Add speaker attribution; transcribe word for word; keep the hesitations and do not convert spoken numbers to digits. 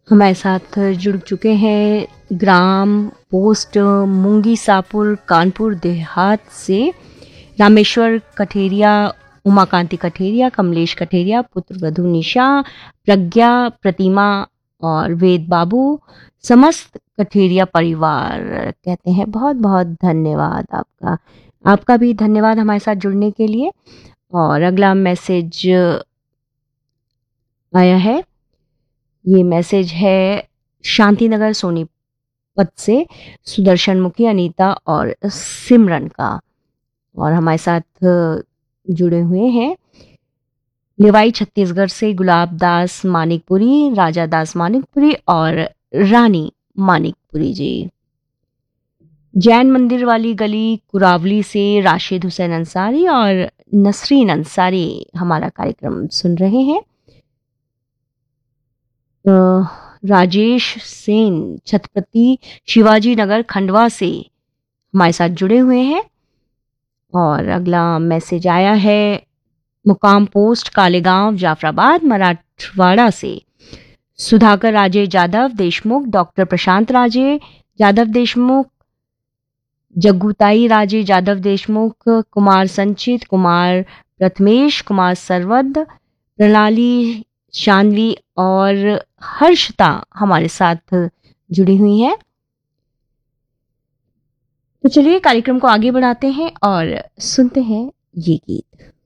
Speaker 1: हमारे साथ जुड़ चुके हैं ग्राम पोस्ट मुंगी सापुर कानपुर देहात से रामेश्वर कठेरिया, उमाकांति कठेरिया, कमलेश कठेरिया, पुत्र वधु निशा, प्रज्ञा, प्रतिमा और वेद बाबू, समस्त कठेरिया परिवार कहते हैं बहुत बहुत धन्यवाद आपका। आपका भी धन्यवाद हमारे साथ जुड़ने के लिए। और अगला मैसेज आया है, ये मैसेज है शांतिनगर सोनीपत से सुदर्शन मुखी, अनीता और सिमरन का। और हमारे साथ जुड़े हुए हैं लिवाई छत्तीसगढ़ से गुलाब दास मानिकपुरी, राजा दास मानिकपुरी और रानी मानिकपुरी जी। जैन मंदिर वाली गली कुरावली से राशिद हुसैन अंसारी और नसरीन अंसारी हमारा कार्यक्रम सुन रहे हैं। राजेश सेन छत्रपति शिवाजी नगर खंडवा से हमारे साथ जुड़े हुए हैं। और अगला मैसेज आया है मुकाम पोस्ट कालेगांव जाफराबाद मराठवाड़ा से सुधाकर राजे जादव देशमुख, डॉक्टर प्रशांत राजे जादव देशमुख, जग्गूताई राजे जादव देशमुख, कुमार संचित, कुमार प्रथमेश, कुमार सरवद, प्रणाली शानवी और हर्षता हमारे साथ जुड़ी हुई हैं। तो चलिए कार्यक्रम को आगे बढ़ाते हैं और सुनते हैं ये गीत।